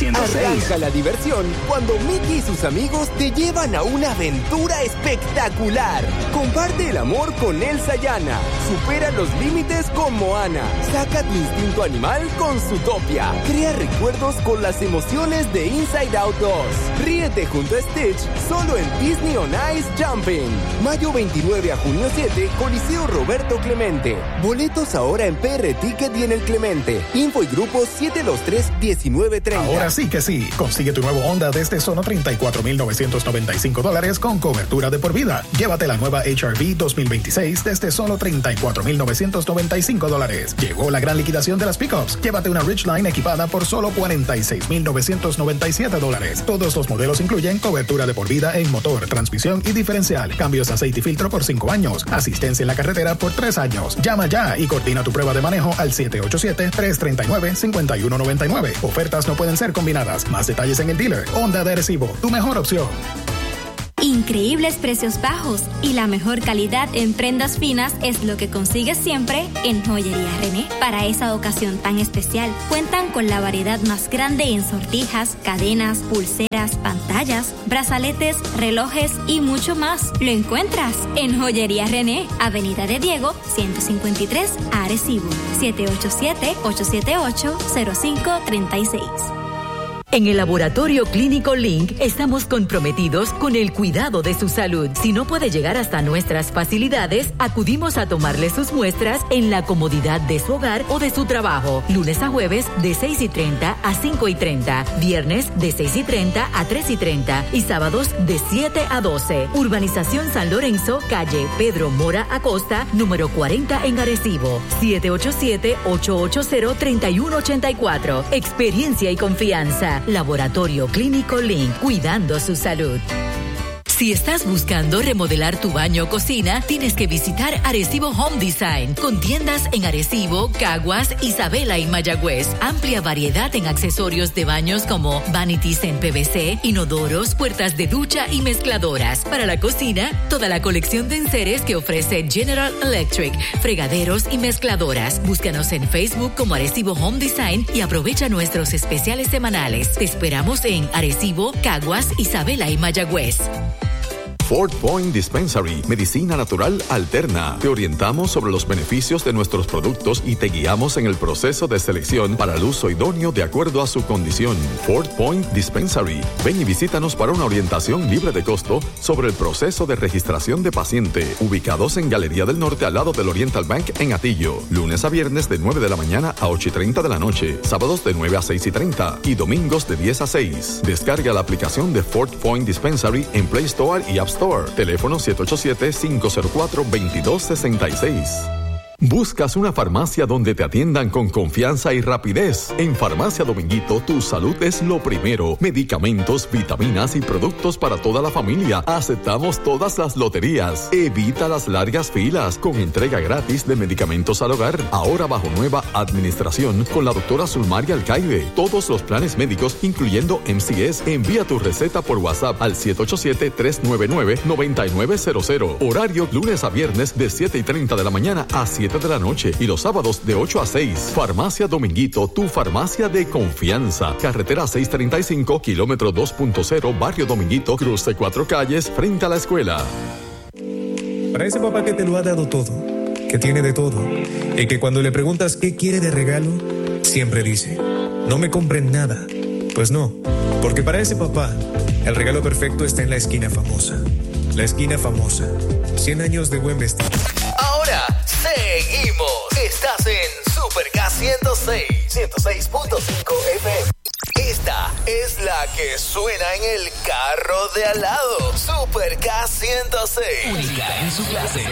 106. Arranca la diversión cuando Mickey y sus amigos te llevan a una aventura espectacular. Comparte el amor con Elsa y Anna. Supera los límites con Moana. Saca tu instinto animal con Zootopia. Crea recuerdos con las emociones de Inside Out 2. Ríete junto a Stitch solo en Disney on Ice Jumping. Mayo 29 a junio 7, Coliseo Roberto Clemente. Boletos ahora en PR Ticket y en el Clemente. Info y grupo 723-1930. Ahora sí que sí. Consigue tu nuevo Honda desde solo $34,995 con cobertura de por vida. Llévate la nueva HR-V 2026 desde solo $34,995. Llegó la gran liquidación de las pickups. Llévate una Ridgeline equipada por solo $46,997. Todos los modelos incluyen cobertura de por vida en motor, transmisión y diferencial. Cambios de aceite y filtro por 5 años. Asistencia en la carretera por 3 años. Llama ya y coordina tu prueba de manejo al 787-339-5199. Ofertas no pueden ser combinadas. Más detalles en el dealer. Honda de Arecibo, tu mejor opción. Increíbles precios bajos y la mejor calidad en prendas finas es lo que consigues siempre en Joyería René. Para esa ocasión tan especial, cuentan con la variedad más grande en sortijas, cadenas, pulseras, pantallas, brazaletes, relojes y mucho más. Lo encuentras en Joyería René, Avenida de Diego, 153, Arecibo, 787-878-0536. En el Laboratorio Clínico Link estamos comprometidos con el cuidado de su salud. Si no puede llegar hasta nuestras facilidades, acudimos a tomarle sus muestras en la comodidad de su hogar o de su trabajo. Lunes a jueves de 6:30 a 5:30, viernes de 6:30 a 3:30 y sábados de 7 a 12. Urbanización San Lorenzo, calle Pedro Mora Acosta, número 40 en Arecibo. 787-880-3184. Experiencia y confianza. Laboratorio Clínico Link, cuidando su salud. Si estás buscando remodelar tu baño o cocina, tienes que visitar Arecibo Home Design, con tiendas en Arecibo, Caguas, Isabela y Mayagüez. Amplia variedad en accesorios de baños como vanities en PVC, inodoros, puertas de ducha y mezcladoras. Para la cocina, toda la colección de enseres que ofrece General Electric, fregaderos y mezcladoras. Búscanos en Facebook como Arecibo Home Design y aprovecha nuestros especiales semanales. Te esperamos en Arecibo, Caguas, Isabela y Mayagüez. Fort Point Dispensary, medicina natural alterna. Te orientamos sobre los beneficios de nuestros productos y te guiamos en el proceso de selección para el uso idóneo de acuerdo a su condición. Fort Point Dispensary. Ven y visítanos para una orientación libre de costo sobre el proceso de registración de paciente. Ubicados en Galería del Norte al lado del Oriental Bank en Atillo. Lunes a viernes de 9 de la mañana a 8:30 de la noche. Sábados de 9 a 6:30 y domingos de 10 a 6. Descarga la aplicación de Fort Point Dispensary en Play Store y App Store. Teléfono 787-504-2266. ¿Buscas una farmacia donde te atiendan con confianza y rapidez? En Farmacia Dominguito, tu salud es lo primero. Medicamentos, vitaminas y productos para toda la familia. Aceptamos todas las loterías. Evita las largas filas con entrega gratis de medicamentos al hogar. Ahora bajo nueva administración con la doctora Zulmaria Alcaide. Todos los planes médicos, incluyendo MCS. Envía tu receta por WhatsApp al 787-399-9900. Horario lunes a viernes de 7:30 de la mañana a 7 de la noche y los sábados de 8 a 6. Farmacia Dominguito, tu farmacia de confianza. Carretera 635, kilómetro 2.0, Barrio Dominguito, cruce 4 calles, frente a la escuela. Para ese papá que te lo ha dado todo, que tiene de todo, y que cuando le preguntas qué quiere de regalo, siempre dice, no me compren nada. Pues no, porque para ese papá, el regalo perfecto está en la esquina famosa. La esquina famosa. 100 años de buen vestir. Ahora seguimos. Estás en Super K106, 106.5 FM. Esta es la que suena en el carro de al lado. Super K106. Única en su clase.